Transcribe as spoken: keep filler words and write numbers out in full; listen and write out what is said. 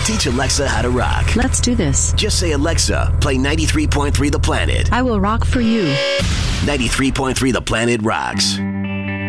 Teach Alexa how to rock. Let's do this. Just say, Alexa, play ninety-three point three The Planet. I will rock for you. ninety-three point three The Planet rocks.